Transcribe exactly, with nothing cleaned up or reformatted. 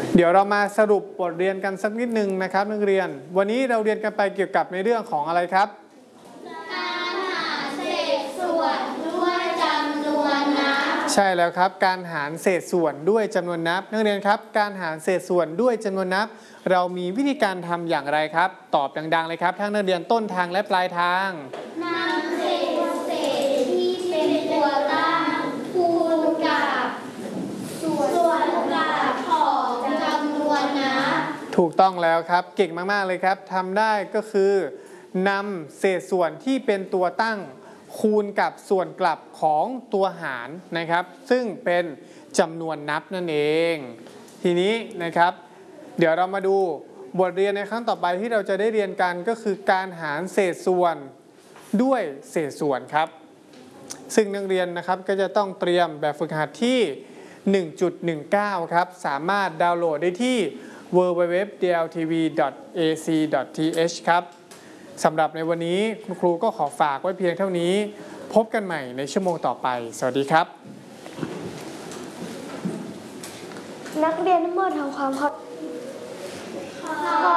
เดี๋ยวเรามาสรุปบทเรียนกันสักนิดนึงนะครับนักเรียนวันนี้เราเรียนกันไปเกี่ยวกับในเรื่องของอะไรครับการหารเศษส่วนด้วยจำนวนนับใช่แล้วครับการหารเศษส่วนด้วยจำนวนนับนักเรียนครับการหารเศษส่วนด้วยจำนวนนับเรามีวิธีการทำอย่างไรครับตอบดังๆเลยครับทั้งนักเรียนต้นทางและปลายทางนำเศษเศษที่เป็นตัวตั้งคูณกับส่วนกับของจำนวนนับถูกต้องแล้วครับเก่งมากๆเลยครับทำได้ก็คือนำเศษส่วนที่เป็นตัวตั้งคูณกับส่วนกลับของตัวหารนะครับซึ่งเป็นจำนวนนับนั่นเองทีนี้นะครับเดี๋ยวเรามาดูบทเรียนในครั้งต่อไปที่เราจะได้เรียนกันก็คือการหารเศษส่วนด้วยเศษส่วนครับซึ่งนักเรียนนะครับก็จะต้องเตรียมแบบฝึกหัดที่ หนึ่งจุดหนึ่งเก้า ครับสามารถดาวน์โหลดได้ที่ ดับเบิลยู ดับเบิลยู ดับเบิลยู ดอท ดี แอล ที วี ดอท เอ ซี ดอท ที เอช ครับสำหรับในวันนี้คุณครูก็ขอฝากไว้เพียงเท่านี้พบกันใหม่ในชั่วโมงต่อไปสวัสดีครับนักเรียนทั้งหมดทำความเคารพ